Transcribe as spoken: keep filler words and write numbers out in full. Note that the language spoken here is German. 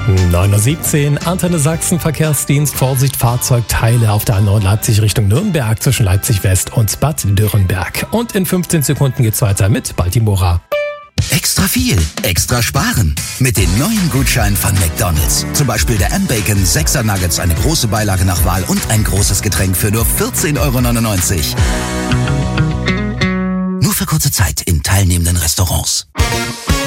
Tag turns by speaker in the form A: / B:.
A: neun Uhr siebzehn, Antenne Sachsen, Verkehrsdienst, Vorsicht, Fahrzeugteile auf der A neun Leipzig Richtung Nürnberg zwischen Leipzig West und Bad Dürrenberg. Und in fünfzehn Sekunden geht's weiter mit Baltimora.
B: Extra viel, extra sparen. Mit den neuen Gutscheinen von McDonald's. Zum Beispiel der M-Bacon sechser Nuggets, eine große Beilage nach Wahl und ein großes Getränk für nur vierzehn Euro neunundneunzig. Nur für kurze Zeit in teilnehmenden Restaurants.